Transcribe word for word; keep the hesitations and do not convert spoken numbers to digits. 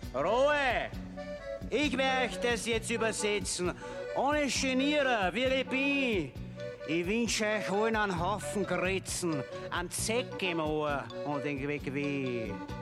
Ruhe! Ich werde euch das jetzt übersetzen. Ohne Genieren, wie ich bin. Ich wünsche euch allen einen Haufen Gritzen, einen Zeck im Ohr und den Weg weh.